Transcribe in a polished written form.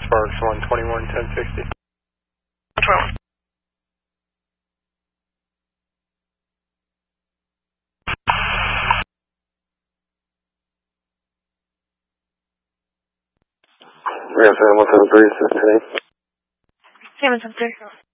Sparks 121 1060. We're going to 173, 16. 773.